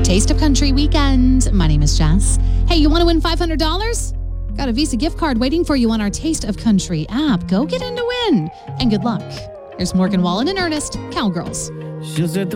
Taste of Country weekend. My name is Jess. Hey, you want to win $500? Got a Visa gift card waiting for you on our Taste of Country app. Go get in to win. And good luck. Here's Morgan Wallen and Ernest, Cowgirls. She'll set the